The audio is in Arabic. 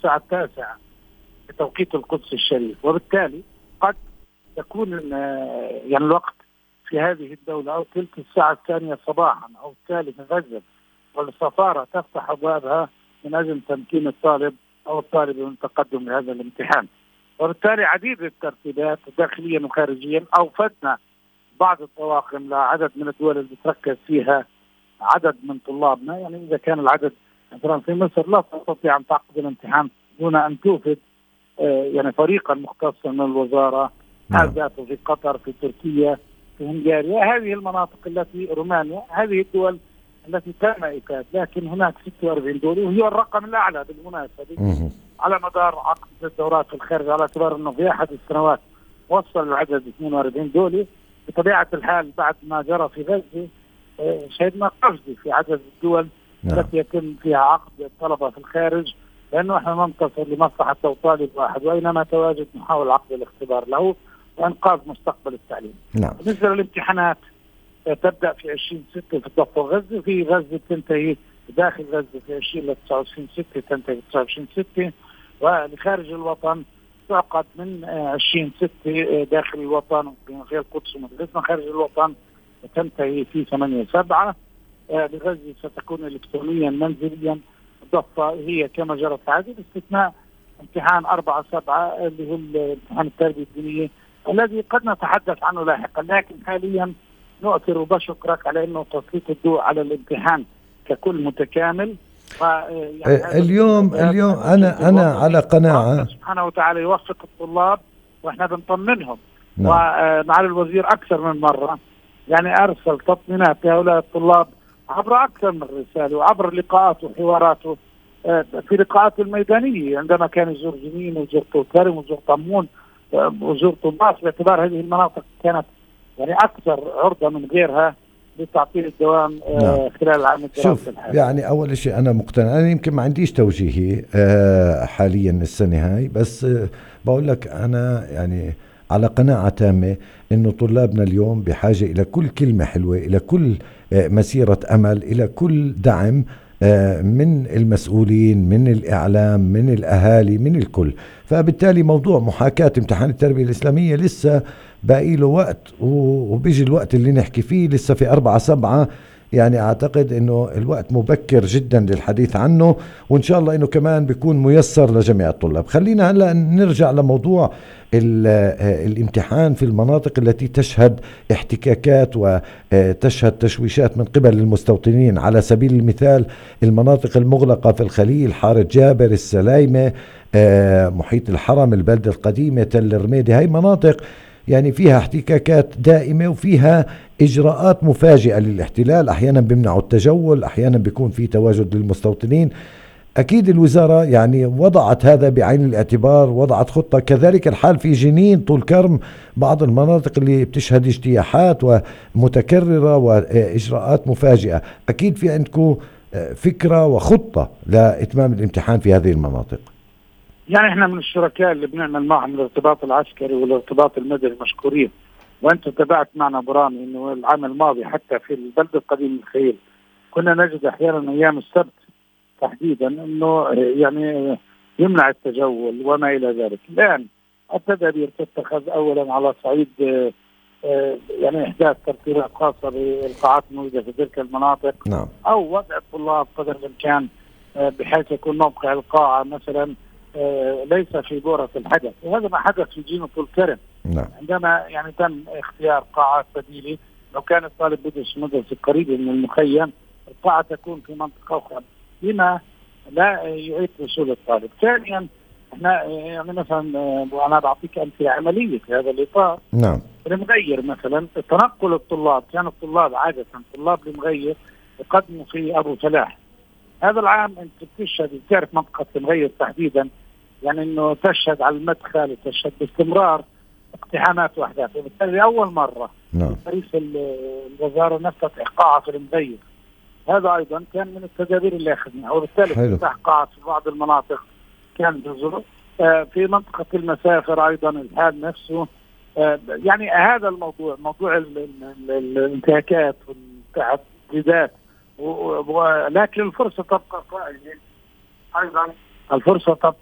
الساعة 9 بتوقيت القدس الشريف، وبالتالي قد يكون يعني الوقت في هذه الدولة أو تلك الساعة 2 صباحا أو 3 فجرا، والسفارة تفتح أبوابها من أجل تمكين الطالب أو الطالب من التقدم لهذا الامتحان. وبالتالي عديد الترتيبات داخليا وخارجيا أوفدنا بعض الطواقم لعدد من الدول اللي بتركز فيها عدد من طلابنا. يعني إذا كان العدد مثلا في مصر لا تستطيع أن تعقد الامتحان دون أن توفد يعني فريقا مختصا من الوزارة، هذا في قطر، في تركيا، في هنغاريا، هذه المناطق التي رومانيا، هذه الدول التي تم إيفاد. لكن هناك 46 دولة وهي الرقم الأعلى بالمناسبة على مدار عقد الدورات في الخارج، على اعتبار أنه في أحد السنوات وصل العدد 42 دولة. بطبيعة الحال بعد ما جرى في غزة شهدنا قفزة في عدد الدول التي يتم فيها عقد الطلبة في الخارج، لأنه احنا ننتصر لمصلحة طالب واحد، وإنما تواجد نحاول عقد الاختبار له وإنقاذ مستقبل التعليم. بالنسبة للامتحانات تبدأ في 20/6 في الضفة وغزة، في غزة تنتهي داخل غزة في 20 ل 29/6 تنتهي 29/6، ولخارج الوطن تعقد من 20/6 داخل الوطن في القدس ومدرسة، خارج الوطن تنتهي في 8/7. لغزة ستكون إلكترونيا منزليا. الضفة هي كما جرت العادة باستثناء امتحان 4/7 اللي هو الامتحان التربية الدينية الذي قد نتحدث عنه لاحقا، لكن حاليا نؤثر وبشكرك على انه تسليط الضوء على الامتحان ككل متكامل. يعني اليوم انا على قناعه سبحانه وتعالى يوفق الطلاب واحنا بنطمنهم. ومعالي الوزير اكثر من مره يعني ارسل تطمينات لهؤلاء الطلاب عبر اكثر من رساله وعبر لقاءاته وحواراته في لقاءاته الميدانيه، عندما كان يزور جنين ويزور طولكرم ويزور طمون وزور طباس، باعتبار هذه المناطق كانت يعني أكثر عرضة من غيرها لتعطيل الدوام خلال العام الدراسي الحالي. يعني أول شيء أنا مقتنع، أنا يمكن ما عنديش توجيهي حاليا السنة هاي، بس بقول لك أنا يعني على قناعة تامة إنه طلابنا اليوم بحاجة إلى كل كلمة حلوة، إلى كل مسيرة أمل، إلى كل دعم من المسؤولين، من الإعلام، من الأهالي، من الكل. فبالتالي موضوع محاكاة امتحان التربية الإسلامية لسه باقي له وقت، وبيجي الوقت اللي نحكي فيه لسه في 4/7. يعني أعتقد أنه الوقت مبكر جدا للحديث عنه، وإن شاء الله أنه كمان بيكون ميسر لجميع الطلاب. خلينا هلأ نرجع لموضوع الامتحان في المناطق التي تشهد احتكاكات وتشهد تشويشات من قبل المستوطنين. على سبيل المثال المناطق المغلقة في الخليل، حارة جابر، السلايمة، محيط الحرم، البلدة القديمة، تل رميدة، هاي مناطق يعني فيها احتكاكات دائمة وفيها إجراءات مفاجئة للاحتلال. أحيانا بيمنعوا التجول، أحيانا بيكون في تواجد للمستوطنين. أكيد الوزارة يعني وضعت هذا بعين الاعتبار، وضعت خطة. كذلك الحال في جنين، طول كرم، بعض المناطق اللي بتشهد اجتياحات ومتكررة وإجراءات مفاجئة. أكيد في عندكم فكرة وخطة لإتمام الامتحان في هذه المناطق. يعني احنا من الشركاء اللي بنعمل معهم الارتباط العسكري والارتباط المدني مشكورين، وانت تابعت معنا برامي انه العام الماضي حتى في البلدة القديم الخيل كنا نجد احيانا ايام السبت تحديدا انه يعني يمنع التجول وما الى ذلك. الان التدابير تتخذ اولا على صعيد يعني احداث ترتيبات خاصه بالقاعات الموجوده في تلك المناطق، نعم. او وضع الطلاب قدر الامكان بحيث يكون موقع القاعه مثلا ليس في بورة الحدث، وهذا ما حدث في جنين طول كرم. نعم. عندما يعني تم اختيار قاعات بديلة، لو كان الطالب بدرس مدرسة قريبة من المخيم القاعة تكون في منطقة أخرى لما لا يعيد وصول الطالب. ثانيا احنا يعني مثلا وانا بعطيك امثله عمليه في هذا الاطار. نعم. المغير مثلا تنقل الطلاب، كان الطلاب عاده طلاب المغير يقدموا في ابو فلاح. هذا العام انت بتشهد، بتعرف منطقه المغير تحديدا، يعني انه تشهد على المدخل وتشهد باستمرار اقتحامات واحداث، وبالتالي اول مره رئيس الوزاره نفذ قاعه في المغير. هذا ايضا كان من التدابير اللي اخذناها، وبالتالي فتح قاعات في بعض المناطق كان جزر. في منطقه المسافر ايضا الحال نفسه. يعني هذا الموضوع، موضوع الانتهاكات والتعديدات، ولكن الفرصه تبقى قائمه ايضا، الفرصه تبقى